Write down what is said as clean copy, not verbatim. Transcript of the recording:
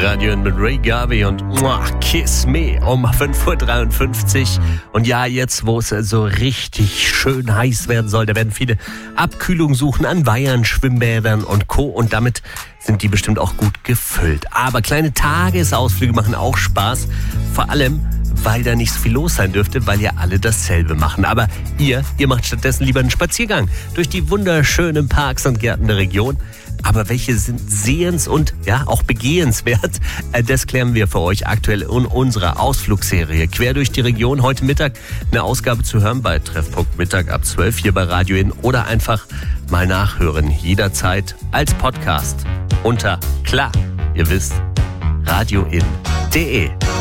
Radio In mit Ray Garvey und Kiss Me um 5:53 Uhr. Und ja, jetzt, wo es so richtig schön heiß werden soll, da werden viele Abkühlung suchen an Weihern, Schwimmbädern und Co. Und damit sind die bestimmt auch gut gefüllt. Aber kleine Tagesausflüge machen auch Spaß. Vor allem, weil da nicht so viel los sein dürfte, weil ja alle dasselbe machen. Aber ihr macht stattdessen lieber einen Spaziergang durch die wunderschönen Parks und Gärten der Region. Aber welche sind sehens- und ja auch begehenswert? Das klären wir für euch aktuell in unserer Ausflugsserie Quer durch die Region. Heute Mittag eine Ausgabe zu hören bei Treffpunkt Mittag ab 12 hier bei Radio In oder einfach mal nachhören. Jederzeit als Podcast unter, klar, ihr wisst, radioin.de.